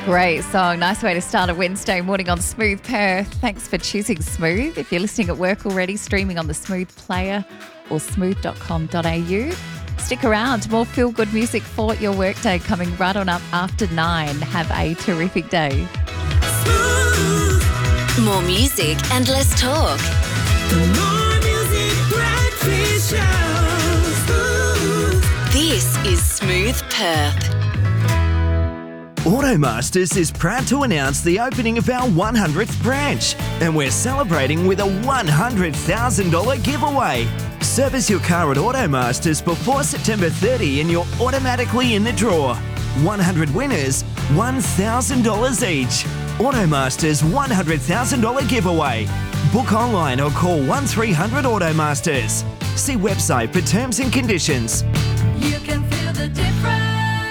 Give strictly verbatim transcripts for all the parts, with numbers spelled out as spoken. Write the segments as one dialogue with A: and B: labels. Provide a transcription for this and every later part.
A: Great song. Nice way to start a Wednesday morning on Smooth Perth. Thanks for choosing Smooth. If you're listening at work already, streaming on the Smooth player or smooth dot com dot a u. Stick around. More feel-good music for your workday coming right on up after nine. Have a terrific day.
B: Smooth. More music and less talk. The More Music Breakfast Show. Smooth. This is Smooth Perth.
C: Automasters is proud to announce the opening of our one hundredth branch, and we're celebrating with a one hundred thousand dollars giveaway. Service your car at Automasters before September thirtieth and you're automatically in the draw. one hundred winners, one thousand dollars each. Automasters one hundred thousand dollars giveaway. Book online or call one three hundred Automasters. See website for terms and conditions.
D: You can feel the difference.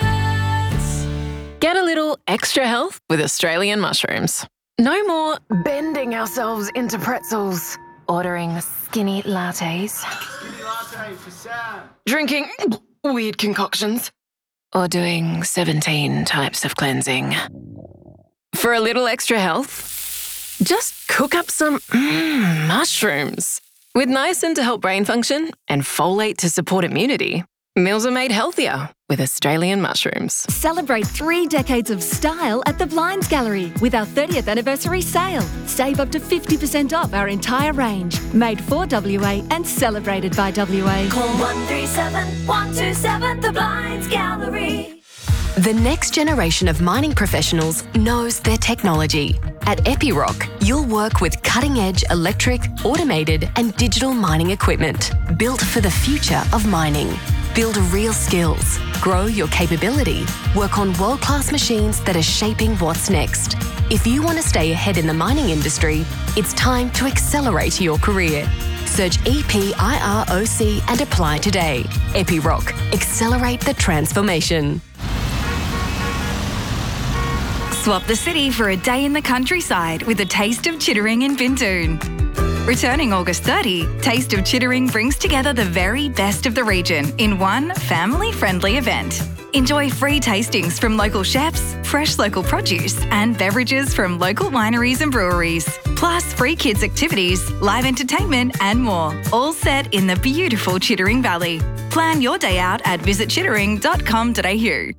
E: Get a little extra health with Australian mushrooms. No more bending ourselves into pretzels, ordering skinny lattes,
F: Skinny latte for Sam.
E: drinking weird concoctions, or doing seventeen types of cleansing. For a little extra health, just cook up some mm, mushrooms. With niacin to help brain function and folate to support immunity, meals are made healthier with Australian mushrooms.
G: Celebrate three decades of style at the Blinds Gallery with our thirtieth anniversary sale. Save up to fifty percent off our entire range. Made for W A and celebrated by W A.
D: Call one three seven, one two seven, The Blinds Gallery.
H: The next generation of mining professionals knows their technology. At Epiroc, you'll work with cutting-edge electric, automated and digital mining equipment built for the future of mining. Build real skills, grow your capability, work on world-class machines that are shaping what's next. If you want to stay ahead in the mining industry, it's time to accelerate your career. Search E P I R O C and apply today. Epiroc, accelerate the transformation.
I: Swap the city for a day in the countryside with a taste of Chittering in Bintoon. Returning August thirtieth, Taste of Chittering brings together the very best of the region in one family-friendly event. Enjoy free tastings from local chefs, fresh local produce and beverages from local wineries and breweries. Plus free kids activities, live entertainment and more, all set in the beautiful Chittering Valley. Plan your day out at visit chittering dot com dot a u.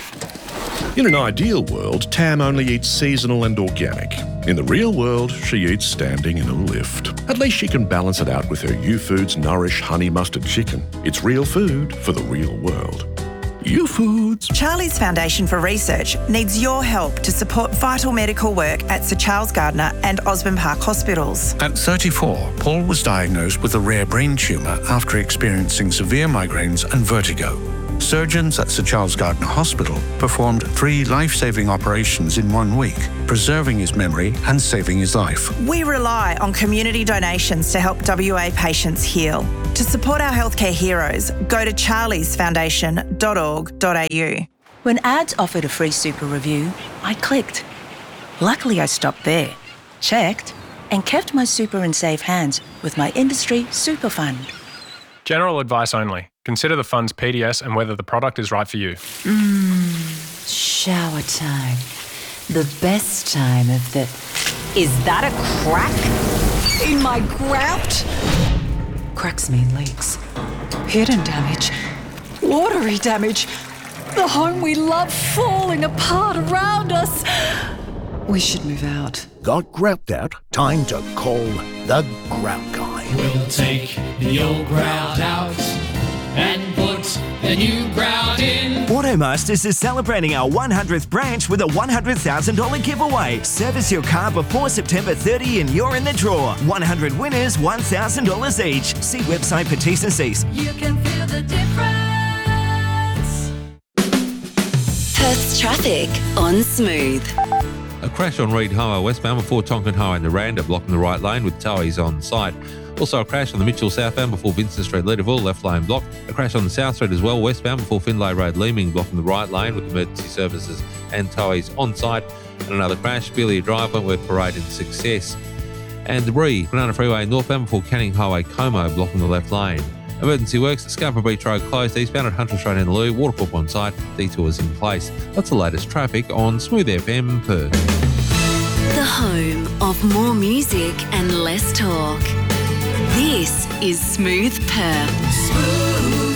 J: In an ideal world, Tam only eats seasonal and organic. In the real world, she eats standing in a lift. At least she can balance it out with her U-Foods Nourish Honey Mustard Chicken. It's real food for the real world. U-Foods.
K: Charlie's Foundation for Research needs your help to support vital medical work at Sir Charles Gardner and Osborne Park hospitals.
L: At thirty-four, Paul was diagnosed with a rare brain tumour after experiencing severe migraines and vertigo. Surgeons at Sir Charles Gardner Hospital performed three life-saving operations in one week, preserving his memory and saving his life.
K: We rely on community donations to help W A patients heal. To support our healthcare heroes, go to charlies foundation dot org dot a u.
M: When ads offered a free super review, I clicked. Luckily, I stopped there, checked, and kept my super in safe hands with my industry super fund.
N: General advice only. Consider the fund's P D S and whether the product is right for you.
O: Mmm, shower time. The best time of the... Is that a crack in my grout? Cracks mean leaks. Hidden damage. Watery damage. The home we love falling apart around us. We should move out.
P: Got grout out? Time to call the Grout Guy.
Q: We'll take the old grout out and put the new grout in.
C: Automasters is celebrating our one hundredth branch with a one hundred thousand dollars giveaway. Service your car before September thirtieth and you're in the draw. one hundred winners, one thousand dollars each. See website for T's and C's.
D: You can feel the difference.
B: Perth's traffic on Smooth.
R: A crash on Reid Highway westbound before Tonkin Highway and Naranda blocking the right lane with towies on site. Also a crash on the Mitchell southbound before Vincent Street Leederville, left lane blocked. A crash on the South Street as well westbound before Findlay Road Leeming blocking the right lane with emergency services and towies on site. And another crash, Belia Drive, Wentworth Parade and Success. And debris, Banana Freeway northbound before Canning Highway Como blocking the left lane. Emergency works at Scarborough Beach Road closed eastbound at Hunter's Road in Loo. Watercorp on site. Detours in place. That's the latest traffic on Smooth F M Perth.
B: The home of more music and less talk. This is Smooth Perth. Smooth.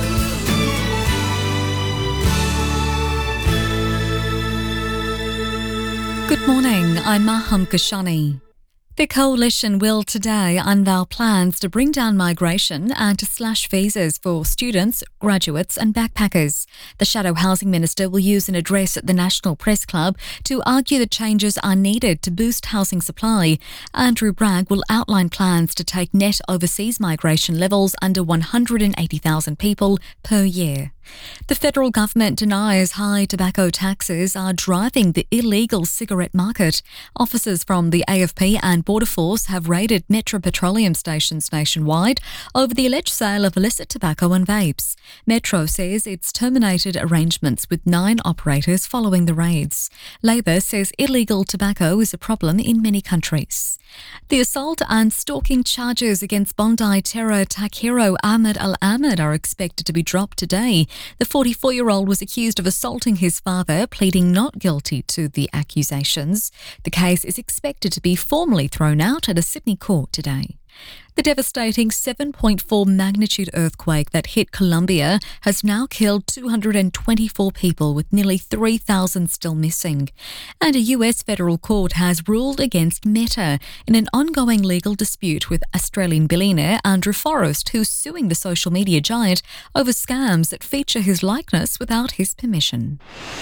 S: Good morning, I'm Maham Kashani. The Coalition will today unveil plans to bring down migration and to slash visas for students, graduates and backpackers. The Shadow Housing Minister will use an address at the National Press Club to argue that changes are needed to boost housing supply. Andrew Bragg will outline plans to take net overseas migration levels under one hundred eighty thousand people per year. The federal government denies high tobacco taxes are driving the illegal cigarette market. Officers from the A F P and Border Force have raided Metro Petroleum stations nationwide over the alleged sale of illicit tobacco and vapes. Metro says it's terminated arrangements with nine operators following the raids. Labor says illegal tobacco is a problem in many countries. The assault and stalking charges against Bondi terror attack hero Ahmed Al-Ahmed are expected to be dropped today. The forty-four-year-old was accused of assaulting his father, pleading not guilty to the accusations. The case is expected to be formally thrown out at a Sydney court today. The devastating seven point four magnitude earthquake that hit Colombia has now killed two hundred twenty-four people, with nearly three thousand still missing. And a U S federal court has ruled against Meta in an ongoing legal dispute with Australian billionaire Andrew Forrest, who's suing the social media giant over scams that feature his likeness without his permission.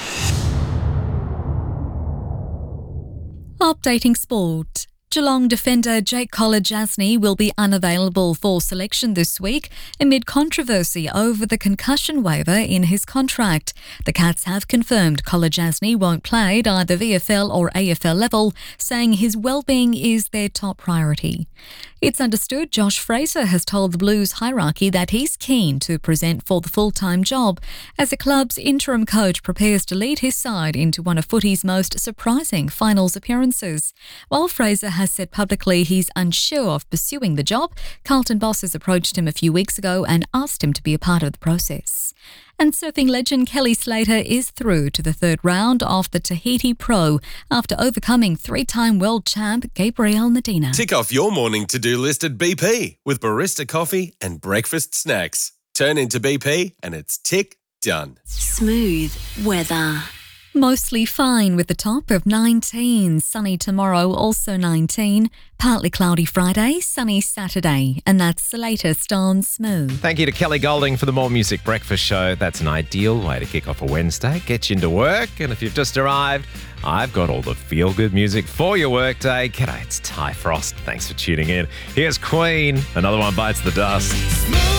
S: Updating sport. Geelong defender Jake Kolodjasny will be unavailable for selection this week amid controversy over the concussion waiver in his contract. The Cats have confirmed Kolodjasny won't play at either V F L or A F L level, saying his well-being is their top priority. It's understood Josh Fraser has told the Blues hierarchy that he's keen to present for the full-time job as the club's interim coach prepares to lead his side into one of footy's most surprising finals appearances. While Fraser has said publicly he's unsure of pursuing the job, Carlton bosses approached him a few weeks ago and asked him to be a part of the process. And surfing legend Kelly Slater is through to the third round of the Tahiti Pro after overcoming three-time world champ Gabriel Medina.
T: Tick off your morning to-do list at B P with barista coffee and breakfast snacks. Turn into B P and it's tick done.
B: Smooth weather.
S: Mostly fine with the top of nineteen. Sunny tomorrow, also nineteen. Partly cloudy Friday, sunny Saturday. And that's the latest on Smooth.
U: Thank you to Kelly Golding for the More Music Breakfast Show. That's an ideal way to kick off a Wednesday. Get you into work. And if you've just arrived, I've got all the feel-good music for your workday. G'day, it's Ty Frost. Thanks for tuning in. Here's Queen. Another one bites the dust.